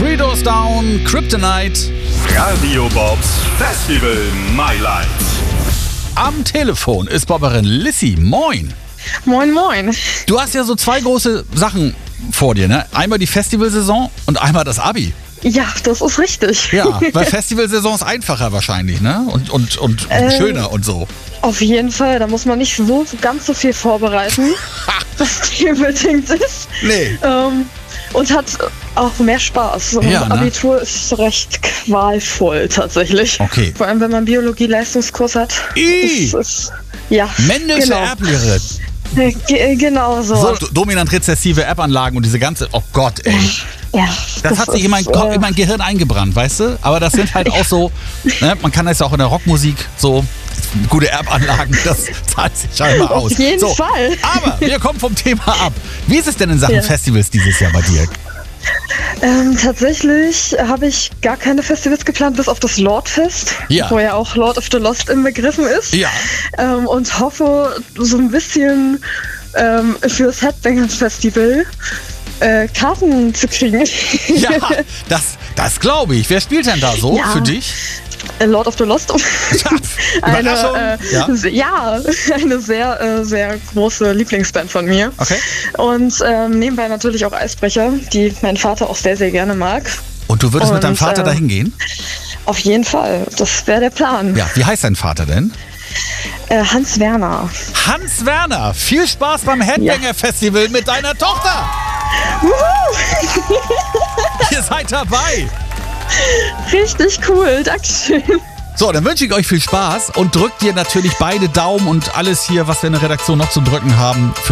Three Doors Down, Kryptonite. Radio Bobs Festival My Life. Am Telefon ist Bobberin Lissy. Moin. Moin, moin. Du hast ja so zwei große Sachen vor dir, ne? Einmal die Festivalsaison und einmal das Abi. Ja, das ist richtig. Ja, weil Festivalsaison ist einfacher wahrscheinlich, ne? Und schöner und so. Auf jeden Fall, da muss man nicht so ganz so viel vorbereiten, was nicht unbedingt ist. Nee. Und hat auch mehr Spaß. Und Ja, ne? Abitur ist recht qualvoll tatsächlich. Okay. Vor allem, wenn man Biologie-Leistungskurs hat. Ih. Das ist, ja, Männliche genau. Erblehrerin. Genau so. So dominant-rezessive App-Anlagen und diese ganze... Oh Gott, ey. Ja, Das hat sich in mein Gehirn eingebrannt, weißt du? Aber das sind halt auch so... Ne? Man kann das ja auch in der Rockmusik so... Gute Erbanlagen, das zahlt sich scheinbar aus. Auf jeden Fall. Aber wir kommen vom Thema ab. Wie ist es denn in Sachen Festivals dieses Jahr bei dir? Tatsächlich habe ich gar keine Festivals geplant, bis auf das Lordfest, Ja. wo ja auch Lord of the Lost inbegriffen ist. Ja. Und hoffe so ein bisschen für das Headbangers Festival Karten zu kriegen. Ja, das glaube ich. Wer spielt denn da so Ja. für dich? Lord of the Lost. Überraschung. Eine sehr große Lieblingsband von mir. Okay. Und nebenbei natürlich auch Eisbrecher, die mein Vater auch sehr, sehr gerne mag. Und du würdest mit deinem Vater Und, dahin gehen? Auf jeden Fall, das wäre der Plan. Ja, wie heißt dein Vater denn? Hans Werner. Hans Werner, viel Spaß beim Headbanger-Festival mit deiner Tochter. Ihr seid dabei. Richtig cool, dankeschön. So, dann wünsche ich euch viel Spaß und drückt dir natürlich beide Daumen und alles hier, was wir in der Redaktion noch zu drücken haben, für